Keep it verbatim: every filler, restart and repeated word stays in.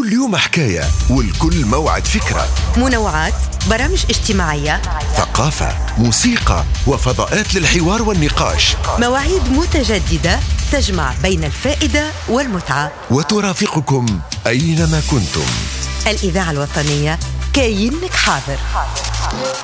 كل يوم حكاية والكل موعد فكرة. منوعات، برامج اجتماعية، ثقافة، موسيقى، وفضاءات للحوار والنقاش. مواعيد متجددة تجمع بين الفائدة والمتعة، وترافقكم أينما كنتم. الإذاعة الوطنية كاينك حاضر.